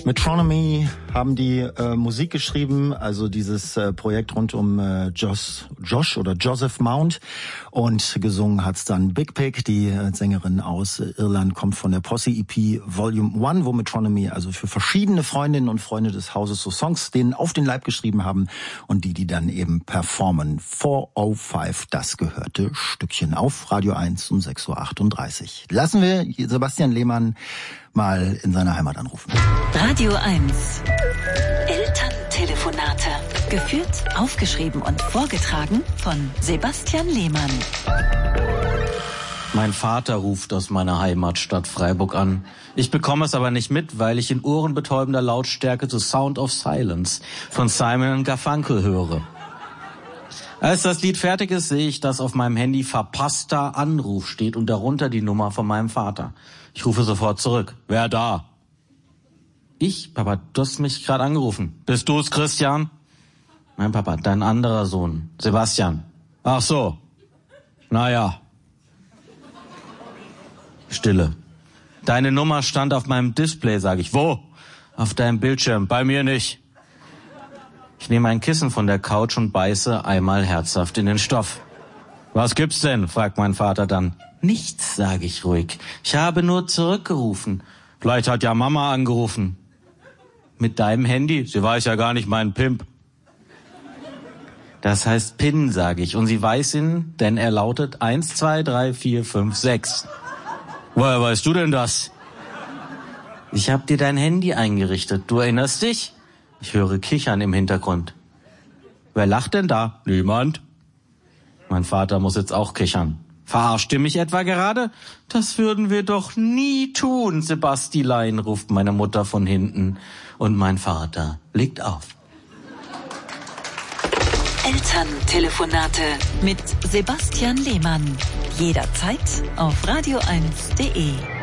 Metronomy haben die Musik geschrieben, also dieses Projekt rund um Josh oder Joseph Mount, und gesungen hat's dann Big Pig, die Sängerin aus Irland, kommt von der Posse EP Volume 1, wo Metronomy also für verschiedene Freundinnen und Freunde des Hauses so Songs denen auf den Leib geschrieben haben und die dann eben performen. 405, das gehörte Stückchen auf Radio 1 um 6.38 Uhr. Lassen wir Sebastian Lehmann mal in seiner Heimat anrufen. Radio 1. Elterntelefonate. Geführt, aufgeschrieben und vorgetragen von Sebastian Lehmann. Mein Vater ruft aus meiner Heimatstadt Freiburg an. Ich bekomme es aber nicht mit, weil ich in ohrenbetäubender Lautstärke The Sound of Silence von Simon & Garfunkel höre. Als das Lied fertig ist, sehe ich, dass auf meinem Handy verpasster Anruf steht und darunter die Nummer von meinem Vater. Ich rufe sofort zurück. Wer da? Ich? Papa, du hast mich gerade angerufen. Bist du es, Christian? Mein Papa, dein anderer Sohn, Sebastian. Ach so. Naja. Stille. Deine Nummer stand auf meinem Display, sage ich. Wo? Auf deinem Bildschirm. Bei mir nicht. Ich nehme ein Kissen von der Couch und beiße einmal herzhaft in den Stoff. Was gibt's denn? Fragt mein Vater dann. Nichts, sage ich ruhig. Ich habe nur zurückgerufen. Vielleicht hat ja Mama angerufen. Mit deinem Handy? Sie weiß ja gar nicht meinen Pimp. Das heißt PIN, sage ich. Und sie weiß ihn, denn er lautet 1, 2, 3, 4, 5, 6. Woher weißt du denn das? Ich habe dir dein Handy eingerichtet. Du erinnerst dich? Ich höre Kichern im Hintergrund. Wer lacht denn da? Niemand. Mein Vater muss jetzt auch kichern. Verarscht ihr mich etwa gerade? Das würden wir doch nie tun, Sebastilein, ruft meine Mutter von hinten. Und mein Vater legt auf. Elterntelefonate mit Sebastian Lehmann. Jederzeit auf radio1.de.